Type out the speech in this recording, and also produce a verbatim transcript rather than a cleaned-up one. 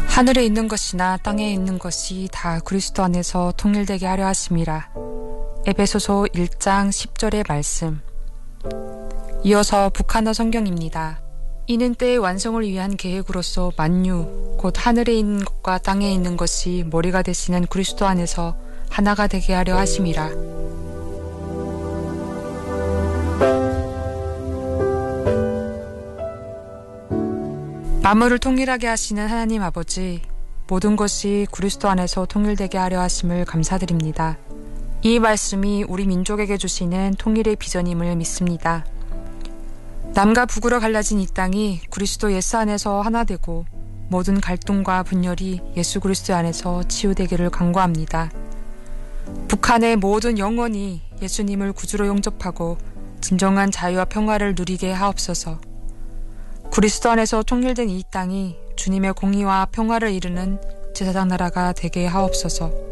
하늘에 있는 것이나 땅에 있는 것이 다 그리스도 안에서 통일되게 하려 하심이라. 에베소서 일 장 십 절의 말씀. 이어서 북한어 성경입니다. 이는 때의 완성을 위한 계획으로서 만유, 곧 하늘에 있는 것과 땅에 있는 것이 머리가 되시는 그리스도 안에서 하나가 되게 하려 하심이라. 만물을 통일하게 하시는 하나님 아버지, 모든 것이 그리스도 안에서 통일되게 하려 하심을 감사드립니다. 이 말씀이 우리 민족에게 주시는 통일의 비전임을 믿습니다. 남과 북으로 갈라진 이 땅이 그리스도 예수 안에서 하나 되고 모든 갈등과 분열이 예수 그리스도 안에서 치유되기를 간구합니다. 북한의 모든 영혼이 예수님을 구주로 영접하고 진정한 자유와 평화를 누리게 하옵소서. 그리스도 안에서 통일된 이 땅이 주님의 공의와 평화를 이루는 제사장 나라가 되게 하옵소서.